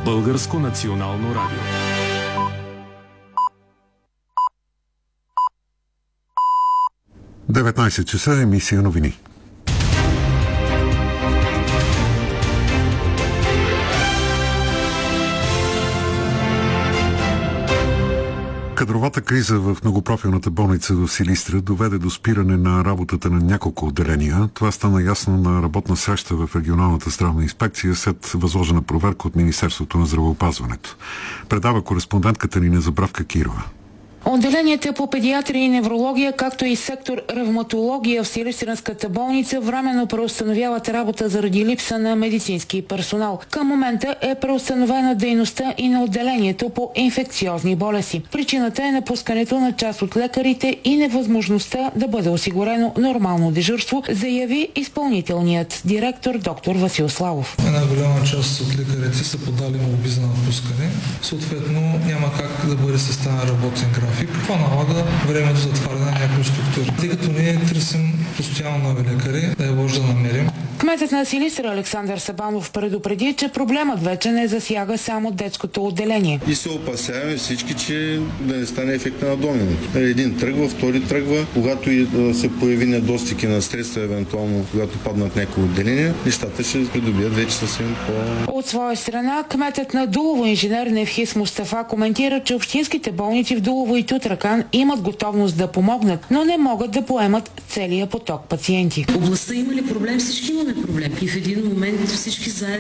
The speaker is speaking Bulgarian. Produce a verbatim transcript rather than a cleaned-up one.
Българско национално радио. деветнайсет часа, емисия новини. Кадровата криза в многопрофилната болница в Силистра доведе до спиране на работата на няколко отделения. Това стана ясно на работна среща в регионалната здравна инспекция след възложена проверка от Министерството на здравеопазването. Предава кореспондентката ни Незабравка Кирова. Отделенията по педиатрия и неврология, както и сектор ревматология в Силистренската болница временно преустановяват работа заради липса на медицински персонал. Към момента е преустановена дейността и на отделението по инфекциозни болести. Причината е напускането на част от лекарите и невъзможността да бъде осигурено нормално дежурство, заяви изпълнителният директор доктор Васил Славов. Една голяма част от лекарите са подали молби за напускане. Съответно няма как да бъде съставен работен график. Това налага времето за затваряне на някои структури. Тъй като ние търсим постоянно нови лекари, да я може да намерим. Кметът на Силистра Александър Сабанов предупреди, че проблемът вече не засяга само детското отделение. И се опасяваме всички, че да не стане ефекта на доминото. Един тръгва, втори тръгва. Когато и се появи недостиги на средства, евентуално когато паднат някои отделения, нещата ще придобият вече съвсем по... От своя страна, кметът на Дулово инженер Невхис Мустафа коментира, че общинските болници в Дулово и Тутракан имат готовност да помогнат, но не могат да поемат целия поток пациенти. Областта има ли проблем? Всички имаме проблем. И в един момент всички заедно